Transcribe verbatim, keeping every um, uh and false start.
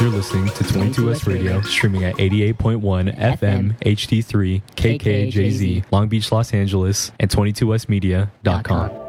You're listening to twenty-two S Radio, streaming at eighty-eight point one F M, H D three, K K J Z, Long Beach, Los Angeles, and twenty-two S media dot com.